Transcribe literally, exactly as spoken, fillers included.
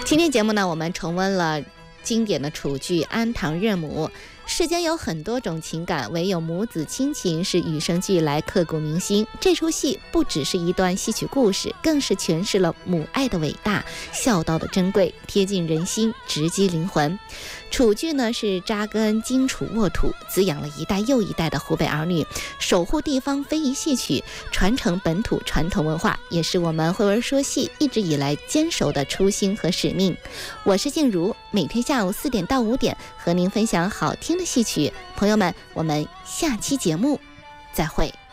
今天节目呢，我们重温了经典的楚剧《安堂认母》。世间有很多种情感，唯有母子亲情是与生俱来、刻骨铭心。这出戏不只是一段戏曲故事，更是诠释了母爱的伟大、孝道的珍贵，贴近人心，直击灵魂。楚剧呢，是扎根荆楚沃土，滋养了一代又一代的湖北儿女，守护地方非遗戏曲，传承本土传统文化，也是我们慧文说戏一直以来坚守的初心和使命。我是静茹，每天下午四点到五点和您分享好听的戏曲。朋友们，我们下期节目再会。